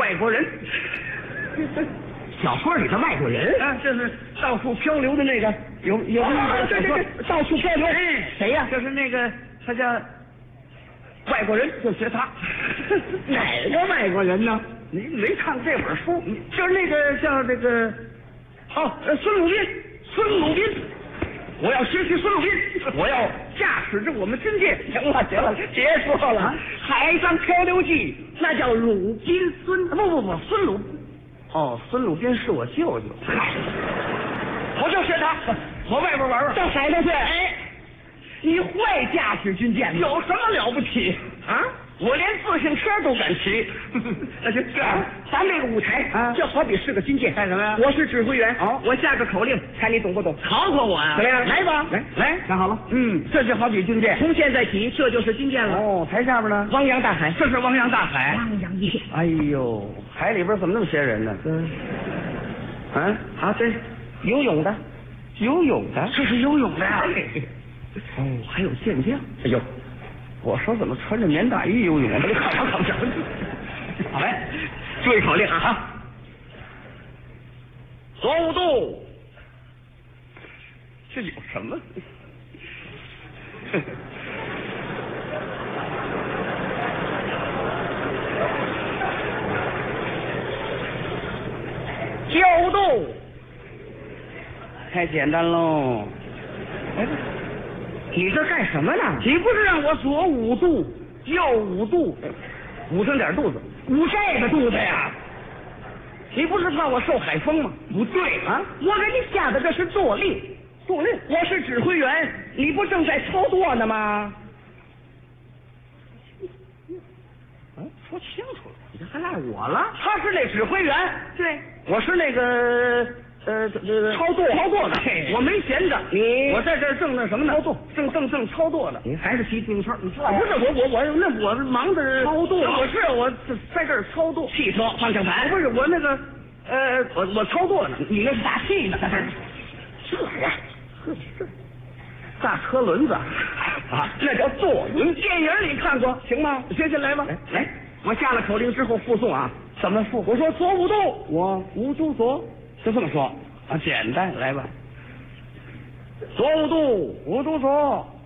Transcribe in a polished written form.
外国人。 小说里的外国人啊，这是到处漂流的那个，有对，到处漂流。 哎， 谁呀？ 就是那个，他叫外国人，就学他。 哪个外国人呢？ 你没看这本书？就是那个叫这个，孙鲁宾。我要学习孙鲁宾，我要驾驶着我们军舰。 行了，别说了，海上漂流记那叫鲁滨孙， 不，孙鲁。孙鲁宾是我舅舅。我就学他，我外边玩玩。 到海上去。 哎， 你会驾驶军舰吗？ 有什么了不起啊？我连自行车都敢骑。那就这样， 咱这个舞台啊， 就好比是个军舰。 干什么呀？ 我是指挥员。 我下个口令， 看你懂不懂？ 考我呀？ 怎么样？ 来吧，来， 看好了。 这就好比军舰。 从现在起，这就是军舰了。 台下边呢？ 汪洋大海， 这是汪洋大海。 汪洋一片。 哎呦，海里边怎么那么些人呢？ 这游泳的， 这是游泳的呀。 还有健将。 哎呦，我说怎么穿着棉大衣游泳？这考不着。好来，注意口令啊！左5度，这有什么？9度，太简单喽。 你这干什么呢？ 你不是让我左5度，右5度，捂上点肚子， 捂这个肚子呀？ 你不是怕我受海风吗？ 不对啊， 我给你下的这是坐令， 坐令。 我是指挥员，你不正在操作呢吗？ 说清楚了， 你这还赖我了？ 他是那指挥员， 对， 我是那个操作的，我没闲着，我在这儿正那什么呢？操作，正操作呢。 你还是骑自行车？你知道不是我忙着操作， 我在这儿操作汽车方向盘。 不是我那个我操作呢， 你那是打气呢， 这呀，大车轮子啊，那叫坐轮。电影里看过，行吗？学来吧，来，我下了口令之后附送啊。 怎么附？ 我说左5度，我5度左，就这么说啊，简单，来吧。左5度，5度左。